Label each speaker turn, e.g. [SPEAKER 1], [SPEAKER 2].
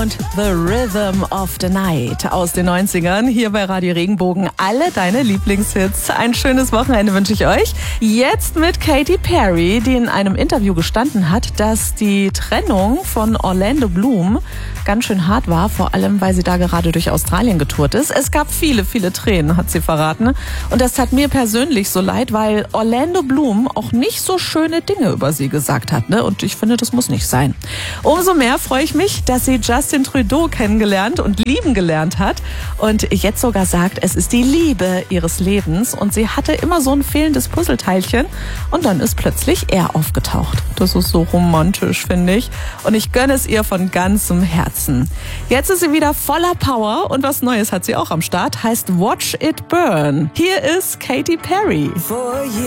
[SPEAKER 1] und The Rhythm of the Night aus den 90ern hier bei Radio Regenbogen. Alle deine Lieblingshits. Ein schönes Wochenende wünsche ich euch. Jetzt mit Katy Perry, die in einem Interview gestanden hat, dass die Trennung von Orlando Bloom ganz schön hart war, vor allem weil sie da gerade durch Australien getourt ist. Es gab viele, viele Tränen, hat sie verraten. Und das tat mir persönlich so leid, weil Orlando Bloom auch nicht so schöne Dinge über sie gesagt hat, ne? Und ich finde, das muss nicht sein. Umso mehr freue ich mich, dass sie Justin Trudeau kennengelernt und lieben gelernt hat und jetzt sogar sagt, es ist die Liebe ihres Lebens und sie hatte immer so ein fehlendes Puzzleteilchen und dann ist plötzlich er aufgetaucht. Das ist so romantisch, finde ich, und ich gönne es ihr von ganzem Herzen. Jetzt ist sie wieder voller Power und was Neues hat sie auch am Start, heißt Watch It Burn. Hier ist Katy Perry.